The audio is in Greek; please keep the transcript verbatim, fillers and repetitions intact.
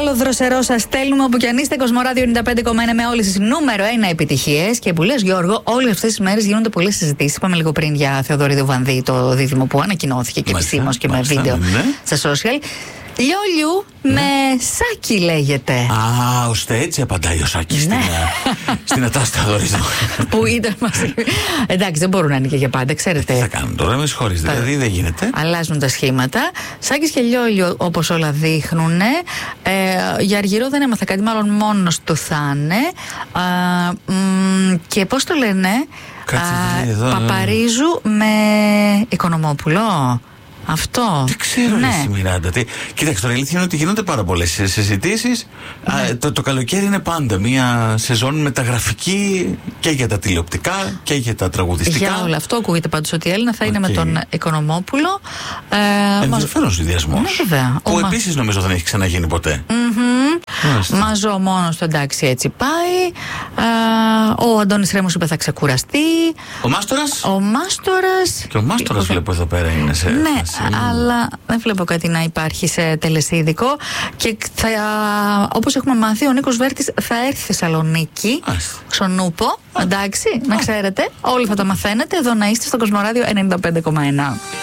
άλλο δροσερό σας στέλνουμε όπου κι αν είστε. Κοσμοράδιο ενενήντα πέντε κόμμα ένα με όλες τις νούμερο ένα επιτυχίες. Και που λες, Γιώργο, όλες αυτές τις μέρες γίνονται πολλές συζητήσεις. Είπαμε λίγο πριν για Θεοδωρίδου Βανδύ, το δίδυμο που ανακοινώθηκε και επισήμως και με βίντεο ναι. στα social. Λιόλιου ναι. με Σάκη λέγεται. Α, ώστε έτσι απαντάει ο Σάκης ναι. στην, στην Ατάστα Δωρίδου. Που ήταν μαζί. Εντάξει, δεν μπορούν να είναι και για πάντα, ξέρετε. Τι θα κάνουν τώρα, με συγχωρείτε. Δηλαδή δεν γίνεται. Αλλάζουν τα σχήματα. Σάκης και Λιόλιο, όπως όλα δείχνουν. Ε, για Αργυρό δεν έμαθα κάτι, μάλλον μόνος του θα είναι. Ε, μ, και πώς το λένε, Κάτσε, α, εδώ, Παπαρίζου με Οικονομόπουλο. Αυτό. Δεν ξέρω, ναι. εσύ Μιράντα. Τι... Κοίταξε, τώρα η αλήθεια είναι ότι γίνονται πάρα πολλές συζητήσεις. Ναι. Το, το καλοκαίρι είναι πάντα μια σεζόν μεταγραφική και για τα τηλεοπτικά και για τα τραγουδιστικά. Για όλο αυτό ακούγεται πάντως ότι η Έλληνα θα okay. είναι με τον Οικονομόπουλο. Ε, Ενδιαφέρον συνδυασμός. Ναι, βέβαια. Που Μα... επίσης νομίζω δεν έχει ξαναγίνει ποτέ. Mm-hmm. Μαζό μόνος του, εντάξει, έτσι πάει. Ε, ο Αντώνης Ρέμος είπε θα ξεκουραστεί. Ο Μάστορας. Ο Μάστορας. Και ο Μάστορας και... βλέπω εδώ πέρα είναι σε. Ναι, αλλά δεν βλέπω κάτι να υπάρχει σε τελεσίδικο. Και θα, όπως έχουμε μάθει, ο Νίκος Βέρτης θα έρθει στη Θεσσαλονίκη. Ξονούπο, εντάξει, να ξέρετε. Όλοι θα τα μαθαίνετε. Εδώ να είστε στο Κοσμοράδιο ενενήντα πέντε κόμμα ένα.